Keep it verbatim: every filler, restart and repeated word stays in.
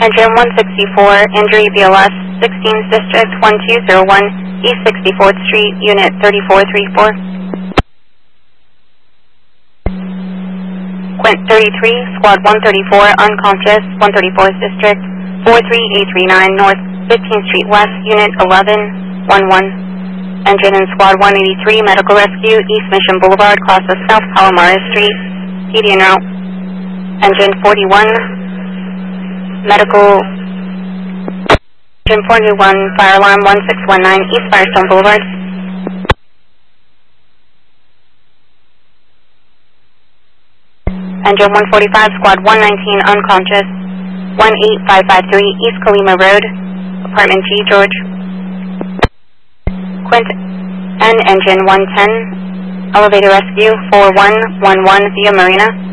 Engine one sixty-four, injury B L S, sixteenth District, one two zero one, East sixty-fourth Street, Unit thirty-four thirty-four. Quint thirty-three, Squad one thirty-four, unconscious, one thirty-fourth District, four three eight three nine North fifteenth Street West, Unit eleven one one. Engine in Squad one eighty-three, medical rescue, East Mission Boulevard, cross of South Palomar Street, T D en route. Engine forty-one, medical, engine forty-one, fire alarm one six one nine, East Firestone Boulevard. Engine one forty-five, Squad one nineteen, unconscious, one eight five five three, East Colima Road, Apartment G, George. Quint and Engine one ten, elevator rescue four one one one via Marina.